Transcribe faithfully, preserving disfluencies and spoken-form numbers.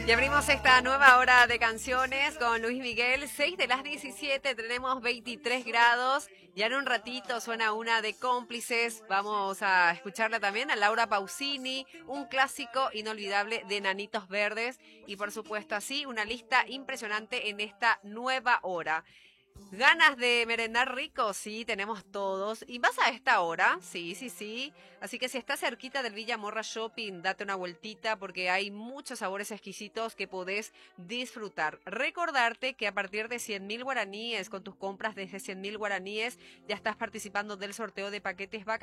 Y abrimos esta nueva hora de canciones con Luis Miguel. seis de las diecisiete, tenemos veintitrés grados. Ya en un ratito suena una de Cómplices. Vamos a escucharla también a Laura Pausini, un clásico inolvidable de Nanitos Verdes. Y por supuesto así, una lista impresionante en esta nueva hora. ¿Ganas de merendar rico? Sí, tenemos todos. ¿Y vas a esta hora? Sí, sí, sí. Así que si estás cerquita del Villa Morra Shopping, date una vueltita porque hay muchos sabores exquisitos que podés disfrutar. Recordarte que a partir de cien mil guaraníes, con tus compras desde cien mil guaraníes, ya estás participando del sorteo de paquetes vacacionales